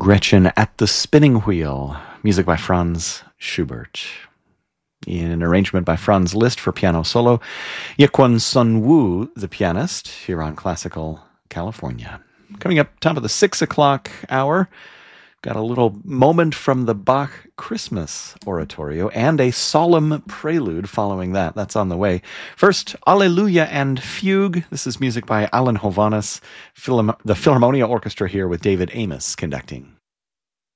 Gretchen at the Spinning Wheel, music by Franz Schubert. In arrangement by Franz Liszt for piano solo, Yekwon Sun Woo, the pianist, here on Classical California. Coming up top of the 6 o'clock hour, got a little moment from the Bach Christmas Oratorio and a solemn prelude following that. That's on the way. First, Alleluia and Fugue. This is music by Alan Hovhaness, the Philharmonia Orchestra here with David Amos conducting.